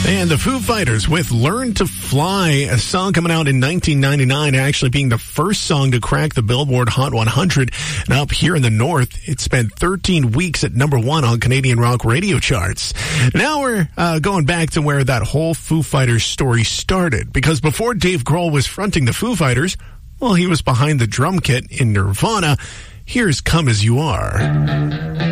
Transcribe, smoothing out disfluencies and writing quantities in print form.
And the Foo Fighters with Learn to Fly, a song coming out in 1999, actually being the first song to crack the Billboard Hot 100. And up here in the North, it spent 13 weeks at number 1 on Canadian rock radio charts. Now we're going back to where that whole Foo Fighters story started, because before Dave Grohl was fronting the Foo Fighters, well, he was behind the drum kit in Nirvana. Here's Come As You Are.